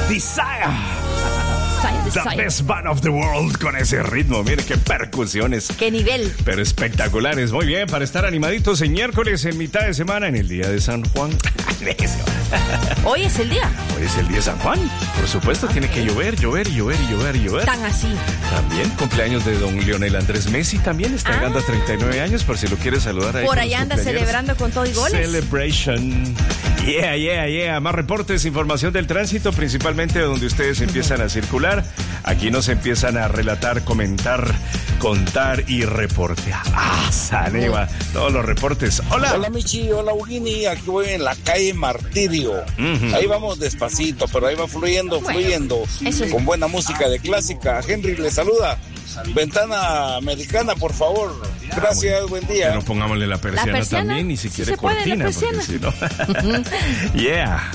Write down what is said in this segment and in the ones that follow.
Desire. The best band of the world con ese ritmo. Mire qué percusiones. Qué nivel. Pero espectaculares. Muy bien, para estar animaditos en miércoles, en mitad de semana, en el día de San Juan. Hoy es el día. Hoy es el día de San Juan. Por supuesto, tiene que llover. Tan así. También cumpleaños de don Lionel Andrés Messi. También está llegando a 39 años, por si lo quiere saludar ahí. Por allá anda celebrando con todo y goles. Celebration. Yeah. Más reportes, información del tránsito, principalmente donde ustedes empiezan a circular. Aquí nos empiezan a relatar, comentar, contar y reportear. Saneva, todos los reportes. Hola Michi, hola Eugini, aquí voy en la calle Martirio. Ahí vamos despacito, pero ahí va fluyendo. Con buena música de clásica. Henry le saluda. Ventana americana, por favor. Gracias, buen día. Pero pongámosle la persiana también, ni siquiera si cortina, porque si no. Yeah.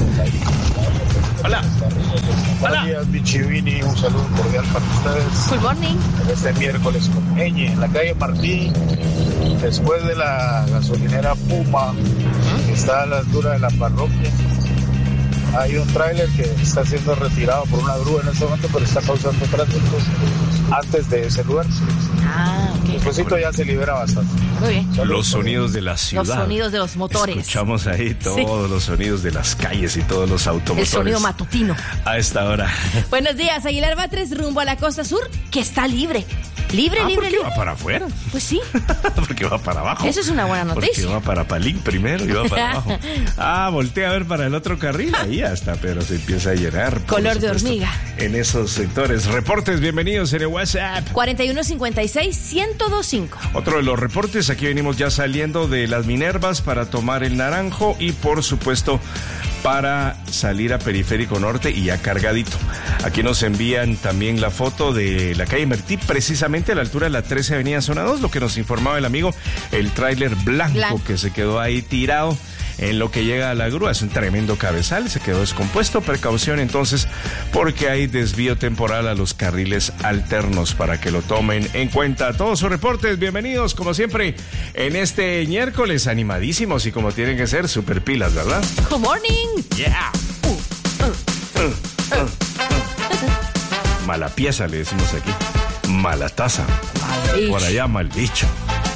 Hola. Buenos días, Michivini, un saludo cordial para ustedes. Good morning. Este miércoles con Ñe, en la calle Martí, después de la gasolinera Puma, que está a la altura de la parroquia. Hay un tráiler que está siendo retirado por una grúa en este momento, pero está causando tránsito antes de ese lugar. Ok. Despuésito ya se libera bastante. Muy bien. Los sonidos de la ciudad. Los sonidos de los motores. Escuchamos ahí todos los sonidos de las calles y todos los automotores. El sonido matutino. A esta hora. Buenos días, Aguilar Batres, rumbo a la costa sur, que está libre. Libre. Va para afuera. Pues sí. Porque va para abajo. Eso es una buena noticia. Porque va para Palín primero y va para abajo. Voltea a ver para el otro carril. Ahí hasta, pero se empieza a llenar. Color de hormiga. En esos sectores. Reportes, bienvenidos en el WhatsApp. 4156-1025. Otro de los reportes, aquí venimos ya saliendo de las Minervas para tomar el Naranjo y por supuesto para salir a Periférico Norte y ya cargadito. Aquí nos envían también la foto de la calle Martí, precisamente a la altura de la 13 Avenida Zona 2, lo que nos informaba el amigo, el tráiler blanco que se quedó ahí tirado en lo que llega a la grúa. Es un tremendo cabezal, se quedó descompuesto. Precaución entonces, porque hay desvío temporal a los carriles alternos para que lo tomen en cuenta. Todos sus reportes, bienvenidos como siempre en este miércoles, animadísimos y como tienen que ser, super pilas, ¿verdad? Good morning. Yeah. Mala pieza le decimos aquí. Mala taza. Por allá mal bicho.